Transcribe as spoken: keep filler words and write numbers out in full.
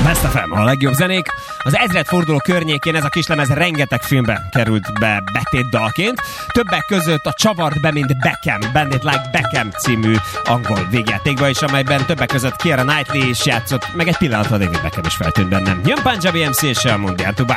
Best ef em, a legjobb zenék. Az ezredforduló környékén ez a kislemez rengeteg filmbe került be betétdalként. Többek között a csavart be, mint Beckham, Bend It Like Beckham című angol végjátékba is, amelyben többek között Keira Knightley is játszott, meg egy pillanatra David Beckham is feltűnt bennem. Jön Punjabi em cé és a Mondial Tuba.